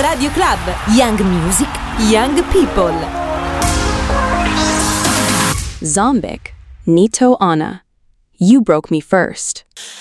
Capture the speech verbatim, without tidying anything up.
Radio Club. Young music, young people. Zombic, Nito Anna. You broke me first.